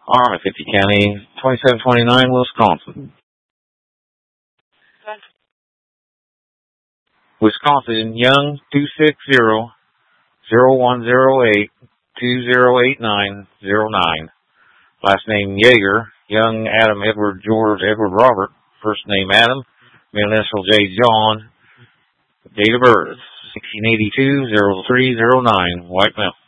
Army 50 County, 2729, Wisconsin. Wisconsin, Young 260-0108-208909. Last name Yeager, Young Adam Edward George Edward Robert. First name Adam, middle initial J. John. Date of birth 1682-0309, White Mountain.